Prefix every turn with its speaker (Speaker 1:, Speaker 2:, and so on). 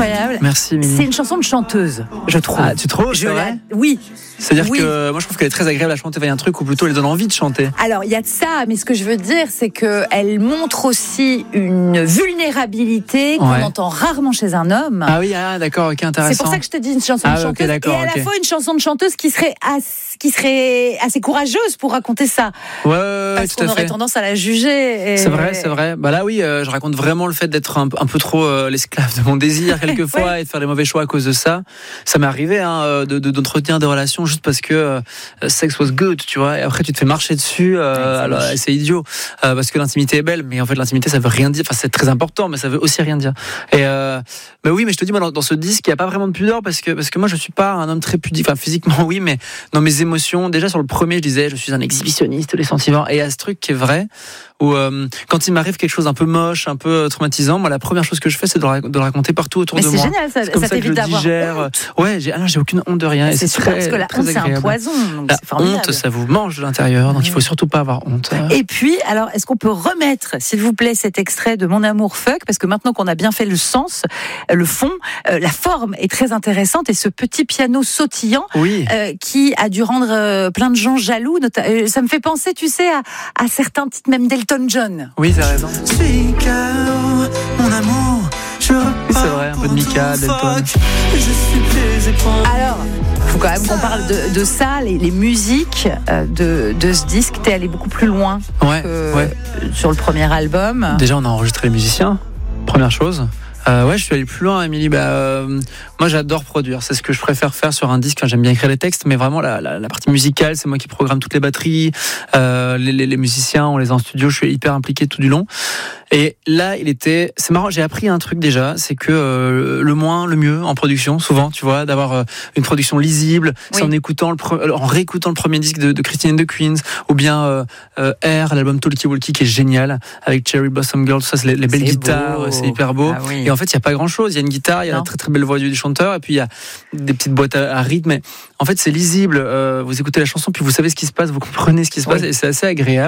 Speaker 1: incroyable.
Speaker 2: Merci, Émilie.
Speaker 1: C'est une chanson de chanteuse, je trouve.
Speaker 2: Ah, tu trouves?
Speaker 1: Oui.
Speaker 2: C'est-à-dire
Speaker 1: Oui.
Speaker 2: que moi je trouve qu'elle est très agréable à chanter. Il y a un truc où plutôt elle donne envie de chanter.
Speaker 1: Alors, il y a de ça, mais ce que je veux dire, c'est qu'elle montre aussi une vulnérabilité qu'on entend rarement chez un homme.
Speaker 2: Ah oui, d'accord, ok, intéressant.
Speaker 1: C'est pour ça que je te dis une chanson de chanteuse.
Speaker 2: Okay, d'accord,
Speaker 1: et à la fois une chanson de chanteuse qui serait assez courageuse pour raconter ça.
Speaker 2: Ouais,
Speaker 1: parce
Speaker 2: tout à
Speaker 1: qu'on aurait
Speaker 2: fait.
Speaker 1: tendance à la juger. Et...
Speaker 2: C'est vrai. Bah là, oui, je raconte vraiment le fait d'être un peu trop l'esclave de mon désir quelquefois et de faire des mauvais choix à cause de ça. Ça m'est arrivé d'entretenir des relations juste parce que sex was good, tu vois. Et après, tu te fais marcher dessus. Alors, c'est idiot parce que l'intimité est belle, mais en fait, l'intimité, ça veut rien dire. Enfin, c'est très important, mais ça veut aussi rien dire. Et mais oui, mais je te dis, moi, dans ce disque, il y a pas vraiment de pudeur parce que moi, je suis pas un homme très pudique. Enfin, physiquement, oui, mais dans mes émotions, déjà sur le premier, je disais, je suis un exhibitionniste des sentiments. Et il y a ce truc qui est vrai où quand il m'arrive quelque chose un peu moche, un peu traumatisant, moi, la première chose que je fais, c'est de le raconter partout autour de moi.
Speaker 1: Mais c'est génial, ça t'évite d'avoir honte.
Speaker 2: Ouais, j'ai aucune honte de rien. Et c'est
Speaker 1: super, parce que la honte, c'est un poison. Donc
Speaker 2: la
Speaker 1: c'est formidable.
Speaker 2: honte, ça vous mange de l'intérieur, donc il faut surtout pas avoir honte.
Speaker 1: Et puis, alors, est-ce qu'on peut remettre, s'il vous plaît, cet extrait de Mon amour fuck, parce que maintenant qu'on a bien fait le sens, le fond, la forme est très intéressante, et ce petit piano sautillant qui a dû rendre plein de gens jaloux. Ça me fait penser, tu sais, à certains titres même d'Elton John.
Speaker 2: Oui, t'as raison.
Speaker 3: Mon amour,
Speaker 2: c'est vrai, un peu de Mika, d'Elton.
Speaker 1: Alors, il faut quand même qu'on parle de ça, les musiques de ce disque. T'es allé beaucoup plus loin que sur le premier album.
Speaker 2: Déjà, on a enregistré les musiciens, première chose. Je suis allé plus loin, Émilie. Moi, j'adore produire. C'est ce que je préfère faire sur un disque. J'aime bien écrire les textes, mais vraiment la partie musicale, c'est moi qui programme toutes les batteries. Les musiciens, on les a en studio. Je suis hyper impliqué tout du long. Et là, c'est marrant. J'ai appris un truc déjà, c'est que le moins, le mieux en production, souvent, tu vois, d'avoir une production lisible. C'est en réécoutant le premier disque de Christine and the Queens, ou bien Air, l'album Talkie Walkie qui est génial avec Cherry Blossom Girl. Ça, c'est les belles guitares, c'est hyper beau.
Speaker 1: Ah oui.
Speaker 2: Et en fait, il y a pas grand-chose. Il y a une guitare, il y a la très très belle voix du chanteur, et puis il y a des petites boîtes à rythme. Mais en fait, c'est lisible. Vous écoutez la chanson, puis vous savez ce qui se passe, vous comprenez ce qui se passe, et c'est assez agréable.